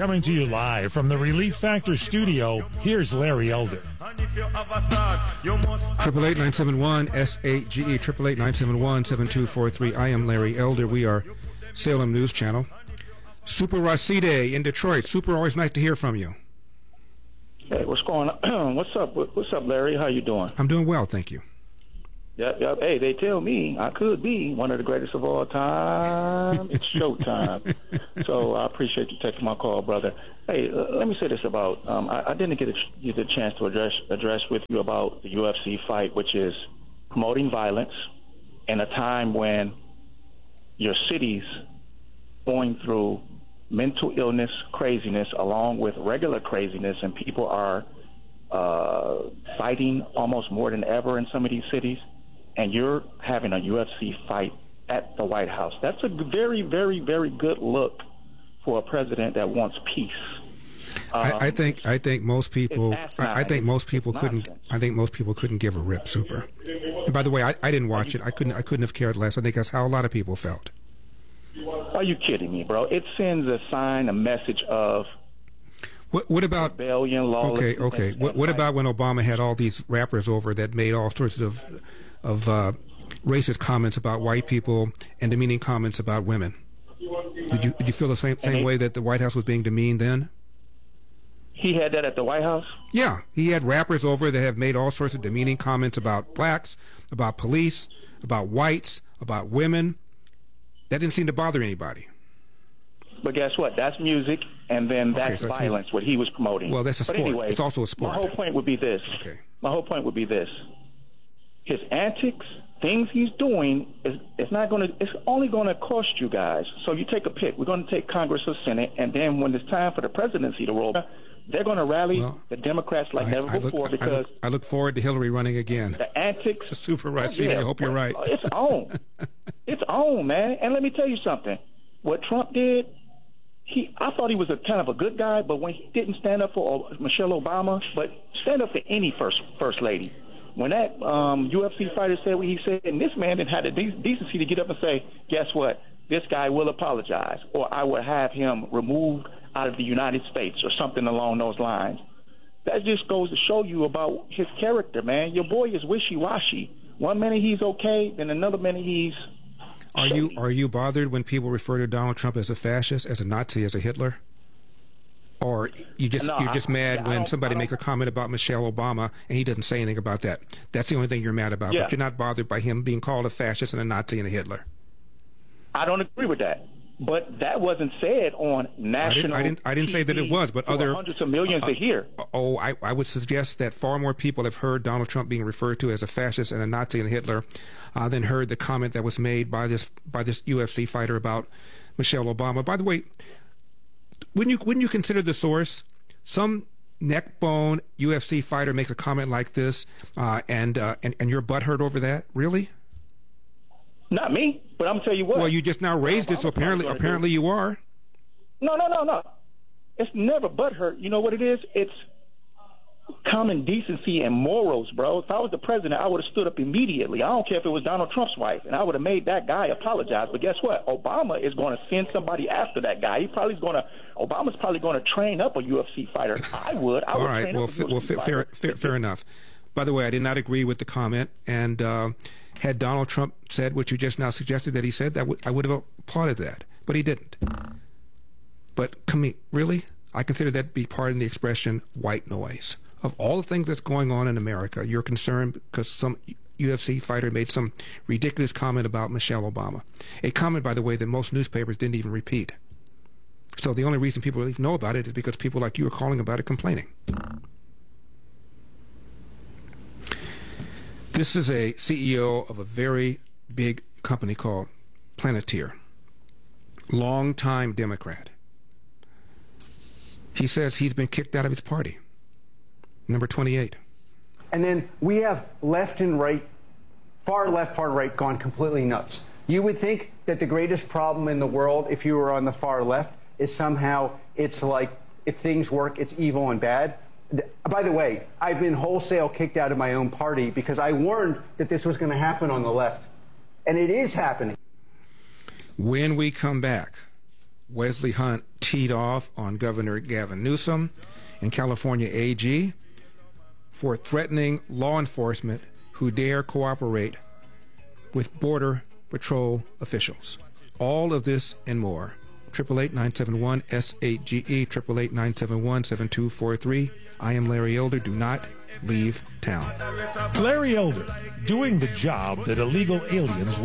Coming to you live from the Relief Factor studio, here's Larry Elder. 888-971-SAGE, 888-971-7243. I am Larry Elder. We are Salem News Channel. Super Rashide in Detroit. Super, always nice to hear from you. Hey, what's going on? What's up, Larry? How you doing? I'm doing well, thank you. Yep. Hey, they tell me I could be one of the greatest of all time. It's showtime. So I appreciate you taking my call, brother. Hey, let me say this about, I didn't get a chance to address with you about the UFC fight, which is promoting violence in a time when your city's going through mental illness, craziness, along with regular craziness, and people are fighting almost more than ever in some of these cities, and you're having a UFC fight at the White House. That's a very, very, very good look for a president that wants peace. I think most people couldn't give a rip, Super. And by the way, I didn't watch it. I couldn't have cared less. I think that's how a lot of people felt. Are you kidding me, bro? It sends a message of what about rebellion, lawlessness. Okay. What about when Obama had all these rappers over that made all sorts of racist comments about white people and demeaning comments about women? Did you feel the same way that the White House was being demeaned then? He had that at the White House? Yeah, he had rappers over that have made all sorts of demeaning comments about blacks, about police, about whites, about women. That didn't seem to bother anybody. But guess what? That's music, and then that's violence, what he was promoting. Well, that's a sport. Anyway, it's also a sport. My whole point would be this. Okay. My whole point would be this. His antics, things he's doing, it's only going to cost you guys. So you take a pick. We're going to take Congress or Senate, and then when it's time for the presidency to roll, they're going to rally the Democrats like never before because I look forward to Hillary running again. The antics. Super right. Yeah, I hope you're right. It's on. It's on, man. And let me tell you something. What Trump did, I thought he was a kind of a good guy, but when he didn't stand up for Michelle Obama, but stand up for any first lady. When that UFC fighter said what he said, and this man didn't have the decency to get up and say, guess what? This guy will apologize, or I will have him removed out of the United States, or something along those lines. That just goes to show you about his character, man. Your boy is wishy-washy. One minute he's okay, then another minute he's shady. Are you bothered when people refer to Donald Trump as a fascist, as a Nazi, as a Hitler? Or you're just mad when somebody makes a comment about Michelle Obama and he doesn't say anything about that? That's the only thing you're mad about. Yeah. But you're not bothered by him being called a fascist and a Nazi and a Hitler. I don't agree with that. But that wasn't said on national I didn't say that it was, but other hundreds of millions to hear. I would suggest that far more people have heard Donald Trump being referred to as a fascist and a Nazi and a Hitler than heard the comment that was made by this UFC fighter about Michelle Obama. By the way, wouldn't you consider the source? Some neckbone UFC fighter makes a comment like this, and you're butthurt over that? Really? Not me, but I'm gonna tell you what. Well, you just now raised it, so apparently you are. No. It's never butthurt. You know what it is? It's common decency and morals, bro. If I was the president, I would have stood up immediately. I don't care if it was Donald Trump's wife, and I would have made that guy apologize. But guess what? Obama is going to send somebody after that guy. Obama's probably going to train up a UFC fighter. I would. All right. Well, fair enough. By the way, I did not agree with the comment, and had Donald Trump said what you just now suggested that he said, I would have applauded that, but he didn't. But really? I consider that to be part of the expression white noise. Of all the things that's going on in America, you're concerned because some UFC fighter made some ridiculous comment about Michelle Obama. A comment, by the way, that most newspapers didn't even repeat. So the only reason people really know about it is because people like you are calling about it complaining. This is a CEO of a very big company called Planeteer. Long-time Democrat. He says he's been kicked out of his party. Number 28. And then we have left and right, far left, far right, gone completely nuts. You would think that the greatest problem in the world, if you were on the far left, is somehow it's like if things work, it's evil and bad. By the way, I've been wholesale kicked out of my own party because I warned that this was going to happen on the left. And it is happening. When we come back, Wesley Hunt teed off on Governor Gavin Newsom and California AG for threatening law enforcement who dare cooperate with Border Patrol officials. All of this and more. 888-971-SAGE, 888-971-7243. I am Larry Elder. Do not leave town. Larry Elder, doing the job that illegal aliens